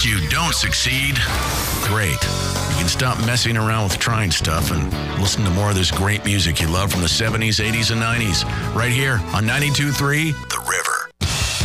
First, you don't succeed. Great. You can stop messing around with trying stuff and listen to more of this great music you love from the 70s, 80s, and 90s. Right here on 92.3 The River.